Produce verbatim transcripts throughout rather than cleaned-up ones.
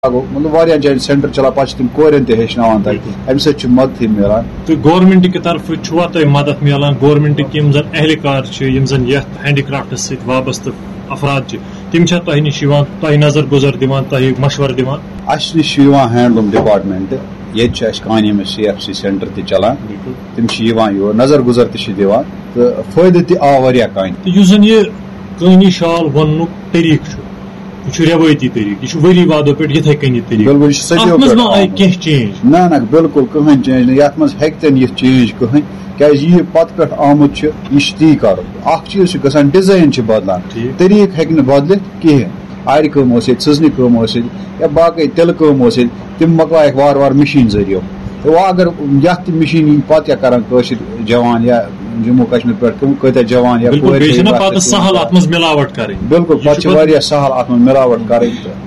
مطلب واریاہ جائیں سینٹر چلان پتہ تم کورین تہ ہیچناوان تتہ امہ سۭتۍ چھُ مدد ملان تو گورنمنٹ کی طرف چھوا تہ مدد ملان گورنمنٹ کی یم زن اہلکار یم زن یتھ ہینڈی کرافٹس سۭتۍ وابستہ افراد تم چھا تہ نش تہ نظر گزر دِوان تہ مشورٕ دِوان اس نش ہینڈلوم ڈپارٹمنٹ یہ کانی میں سی ایف سی سینٹر تہ چلان تم یور نظر گزر تہ دِوان تو فائدہ تہ آو واریاہ کانہِ یُس زن یہ کٲنی شال وننُک طریقہ چھُ یہ روایتی طریقہ یہ ؤری وادو پہ یتھے کنی طریقہ چینج نہ نہ بالکل کہین چینج نہ یتھ مز ہیکہ یہ چینج کہین کیاز یہ پتہ پہ آمت یہ تی کر اخ چیز گژھان ڈیزائن بدلان طریقہ ہیکہ نہ بدلت کہین آرِ کٲم ٲسِتھ سٕژنہِ کٲم ٲسِتھ یا باقٕے تِلہٕ کٲم ٲسِتھ تِم مۄکلایکھ وارٕ وارٕ مِشیٖن ذٔریعہٕ وۄنۍ اگر یتھ تہِ مِشیٖن یی پتہٕ کیاہ کران کٲشِر جوان یا جموں کشمیر پہ کتیا جوان یا سہل ات مز ملاوٹ کریں بالکل پتہ واریاہ سہل ات مز ملاوٹ کریں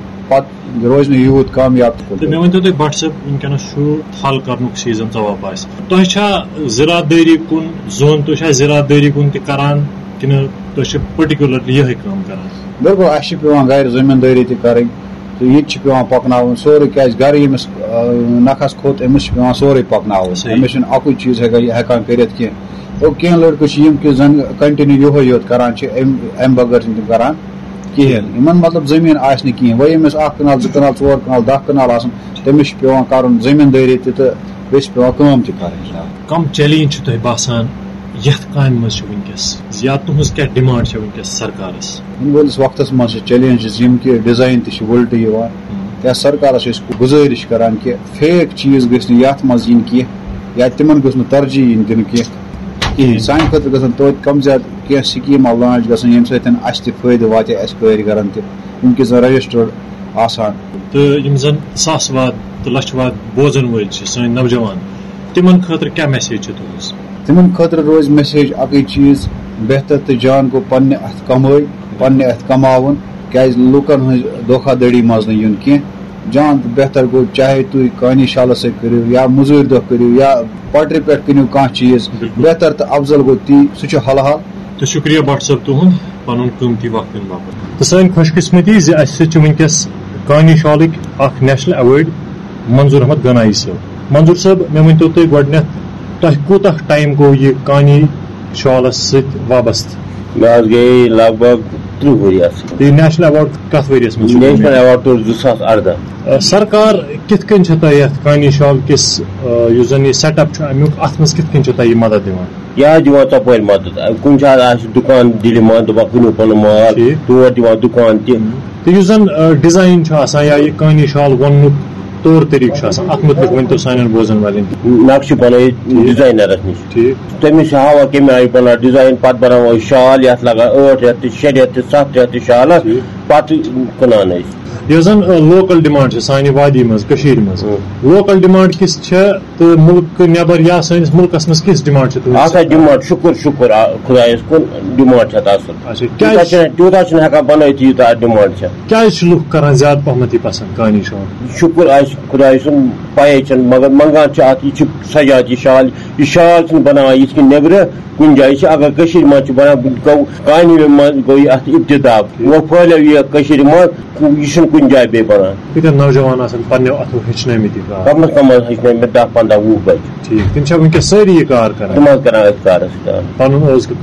پتہ روز نہ یوت کامیاب تو مے ونتو تُہۍ بٹ صٲب ونکیٚنس چھُ تھل کرنُک سیزن ژوٚپ آسہِ تۄہہِ چھا زراعت دٲری کُن زون تُہۍ چھا زراعت دٲری کُن تہِ کران کِنہٕ تُہۍ چھِ پٔٹِکیوٗلرلی یِہے کٲم کران بالکل اَسہِ چھِ پیوان گرِ زٔمیٖندٲری تہِ کرٕنۍ تو یہ چھِ پیوان پکناوُن سورُے کیازِ گرٕ ییٚمِس نکھس کھوٚت أمِس چھِ پیوان سورُے پکناوُن أمِس چھُنہٕ اکُے چیٖز ہٮ۪کان کٔرِتھ کینٛہہ تو کینٛہہ لڑکہٕ چھِ یِم کہِ زن کنٹِنیو یِہوے یوت کران چھِ امہِ بغٲر چھِنہٕ تِم کران کِہیٖنۍ یِمن مطلب زٔمیٖن آسہِ نہٕ کِہیٖنۍ وۄنۍ ییٚمِس اکھ کنال زٕ کنال ژور کنال دہ کنال آسان تٔمِس چھُ پیوان کرُن زٔمیٖندٲری تہِ تہٕ بیٚیہِ چھِ پیوان کٲم تہِ کرٕنۍ کم چیلینج چھُ تۄہہِ باسان یتھ کامہِ منٛز چھُ ونکیٚس یا تُہنٛز کیاہ ڈِمانڈ چھےٚ ونکیٚس سرکارس یِنہٕ وٲلِس وقتس منٛز چھِ چیلینجز یِم کہِ ڈِزاین تہِ چھِ وٕلٹہٕ یِوان یا سرکارس چھِ أسۍ گُزٲرِش کران کہِ فیک چیٖز گٔژھۍ نہٕ یتھ منٛز یِنۍ کینٛہہ یا تِمن گوٚژھ نہٕ ترجیح یِنۍ دِنہٕ کینٛہہ کِہیٖنۍ سانہِ خٲطرٕ گژھن توتہِ کم زیادٕ کینٛہہ سکیٖمہٕ لانچ گژھن ییٚمہِ سۭتۍ اَسہِ تہِ فٲیدٕ واتہِ اَسہِ کٲرۍگرن تہِ یِم کہِ زن رجسٹٲرڈ آسان تہٕ یِم زن ساس واد تہٕ لچھ واد بوزن وٲلۍ چھِ سٲنۍ نوجوان تِمن خٲطرٕ کیاہ میسیج چھِ تُہنٛز تِمن خٲطرٕ روزِ میسیج اکٕے چیٖز بہتر تہٕ جان گوٚو پننہِ اتھٕ کمٲے پننہِ اتھٕ کماوُن کیازِ لُکن ہٕنٛز دھوکھا دٔڑی منٛز نہٕ یُن کینٛہہ جان تہٕ بہتر گوٚو چاہے تُہۍ کانی شالس سۭتۍ کٔرِو یا مٔزوٗرۍ دۄہ کٔرِو یا پٹرِ پٮ۪ٹھ کٕنِو کانٛہہ چیٖز بہتر تہٕ افضل گوٚو تی سُہ چھُ حل حال تہٕ شُکریہ بٹ صٲب تُہُنٛد پنُن قۭمتی وقت دِنہٕ باپتھ تہٕ سٲنۍ خۄش قسمتی زِ اَسہِ سۭتۍ چھِ ونکیٚس کانی شالٕکۍ اکھ نیشنل ایوارڈ منظور احمد گنایی صٲب منظور صٲب مےٚ ؤنۍتو تُہۍ گۄڈٕنیتھ تۄہہِ کوٗتاہ ٹایم گوٚو یہِ کانی شالس سۭتۍ وابستہٕ مےٚ حظ گٔے لگ بگ تٕرٛہ ؤری اَتھ تہٕ نیشنل ایوارڈ کتھ ؤریس منٛز نیشنل ایوارڈ توٚر زٕ ساس اردہ سرکار کِتھ کٔنۍ چھےٚ تۄہہِ یتھ کانی شال کِس یُس زن یہِ سیٹ اپ چھُ امیُک اتھ منٛز کِتھ کٔنۍ چھِ تۄہہِ یہِ مدد دِوان یہِ حظ دِوان ژۄپٲرۍ مدد کُنہِ ساتہٕ آسہِ دُکان دِلہِ منٛز دپان کٕنِو پنُن مال تور دِوان دُکان تہِ تہٕ یُس زن ڈِزاین چھُ آسان یا یہِ کانی شال ووننُک طور طریقہٕ چھُ آسان اتھ متعلق ؤنۍتو سانٮ۪ن بوزن والٮ۪ن نقشہٕ بنٲیِتھ ڈِزاینرس نِش تٔمِس چھِ ہاوان کمہِ آیہِ بناوان ڈِزاین پتہٕ بناوان أسۍ شال یتھ لگان ٲٹھ رٮ۪تھ تہِ شےٚ رٮ۪تھ تہِ ستھ رٮ۪تھ تہِ شالس پتہٕ کٕنان أسۍ یۄس زن لوکل ڈِمانڈ چھِ سانہِ وادی منٛز کٔشیٖرِ منٛز لوکل ڈِمانڈ کِس چھےٚ تہٕ مُلکہٕ نٮ۪بر یا سٲنِس مُلکس منٛز کِژھ ڈِمانڈ چھِ اتھ حظ ڈِمانڈ شُکُر شُکُر خۄدایس کُن ڈِمانڈ چھِ اتھ اصل تیوٗتاہ چھِنہٕ ہٮ۪کان بنٲیِتھ یوٗتاہ اتھ ڈِمانڈ چھےٚ کیازِ چھِ لُکھ کران زیادٕ پہمتھ یہِ پسنٛد کانی شال شُکُر آسہِ خۄداے سُنٛد پَیے چھنہٕ مگر منگان چھِ اتھ یہِ چھُ سجاد یہِ شال یہِ شال چھِنہٕ بناوان یِتھ کٔنۍ نیبرٕ کُنہِ جایہِ چھِ اگر کٔشیٖرِ منٛز چھِ بنان گوٚو کانی منٛز گوٚو یہِ اتھ ابتدا وۄنۍ پھہلیو یہِ کٔشیٖرِ منٛز یہِ چھُنہٕ کُنہِ جایہِ بیٚیہِ بنان کۭتیاہ نوجوان آسان پننیو اتھو ہیٚچھنٲمٕتۍ یہِ کار کم از کم ہیٚچھنٲمٕتۍ دہ پنٛداہ وُہ بچہِ ٹھیٖک تِم چھا ونکیٚس سٲری یہِ کار کران تِم حظ کران أتھۍ کارس پنُن عٲضکہٕ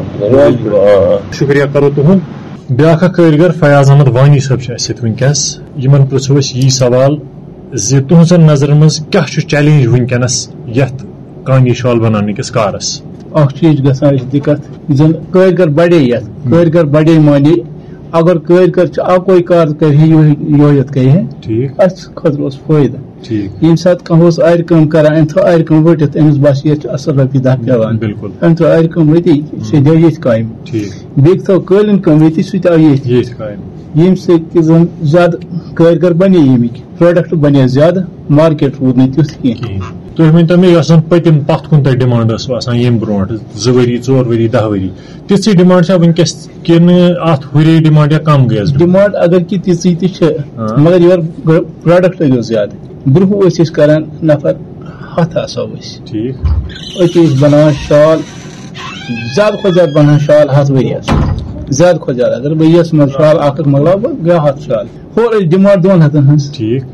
کماوان شُکریہ کرو تُہُنٛد بیاکھ اکھ کٲرۍگر فیاض احمد وانی صٲب چھِ اَسہِ سۭتۍ ونکیٚس یِمن پرژھو أسۍ یی سوال زِ تُہنٛزن نظرن منٛز کیاہ چھُ چیلینج ونکیٚنس یتھ کانی شال بناونٕکِس کارس اکھ چیٖز گژھان اَسہِ دِقت یُس زن کٲرۍگر بڑے یتھ کٲرۍگر بڑے مانے اگر کٲرۍگر چھُ اکوے کار کرِ ہے یوت کرِ ہے اَسہِ خٲطرٕ اوس فٲیدٕ ییٚمہِ ساتہٕ کانٛہہ اوس آرِ کٲم کران أمۍ تھٲو آرِ کٲم ؤٹِتھ أمِس باسہِ ییٚتہِ چھُ اصل رۄپیہِ دہ پیوان أمۍ تھٲو آرِ کٲم ؤتی سُہ دیو ییٚتھۍ کامہِ بیٚکہِ تھٲو قٲلیٖن کٲم ییٚتی سُہ تہِ آو ییٚتھۍ ییٚمہِ سۭتۍ کہِ زن زیادٕ کٲرۍگر بنے ییٚمِکۍ پروڈکٹ بنے زیادٕ مارکیٹ روٗد نہٕ تیُتھ کینٛہہ تُہۍ ؤنۍتو مےٚ یۄس زن پٔتِم پتھ کُن تۄہہِ ڈِمانڈ ٲسوٕ آسان ییٚمہِ برونٛٹھ زٕ ؤری ژور ؤری دہ ؤری تِژھٕے ڈِمانڈ چھا ونکیٚس کِنہٕ اتھ ہُرے ڈِمانڈ یا کم گٔیس ڈِمانڈ اگر کہِ تِژھٕے تہِ چھِ مگر یورٕ پروڈکٹ گوٚو زیادٕ برونٛہہ ٲسۍ أسۍ کران نفر ہتھ آسو أسۍ أتی ٲسۍ بناوان شال زیادٕ کھۄتہٕ زیادٕ بناوان شال ہتھ ؤریس زیادہ کھۄتہٕ زیادٕ اگر بہٕ یس منٛز شال اکھ اکھ مۄکلاو بہٕ گٔے ہتھ شال ہور ڈِمانڈ دۄن ہتن ہٕنٛز ٹھیٖک